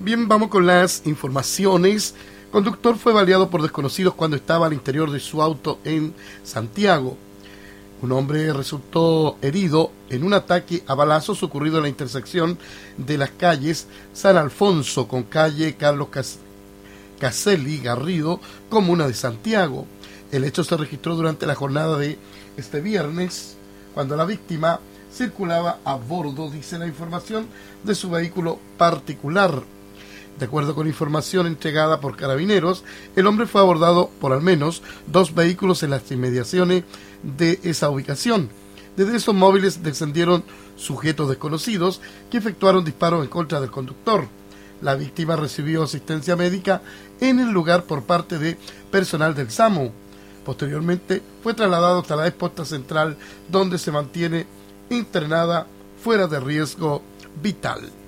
Bien, vamos con las informaciones. Conductor fue baleado por desconocidos cuando estaba al interior de su auto en Santiago. Un hombre resultó herido en un ataque a balazos ocurrido en la intersección de las calles San Alfonso con calle Carlos Caselli Garrido, comuna de Santiago. El hecho se registró durante la jornada de este viernes, cuando la víctima circulaba a bordo, dice la información, de su vehículo particular. De acuerdo con información entregada por Carabineros, el hombre fue abordado por al menos 2 vehículos en las inmediaciones de esa ubicación. Desde esos móviles descendieron sujetos desconocidos que efectuaron disparos en contra del conductor. La víctima recibió asistencia médica en el lugar por parte de personal del SAMU. Posteriormente fue trasladado hasta la exposta central, donde se mantiene internada fuera de riesgo vital.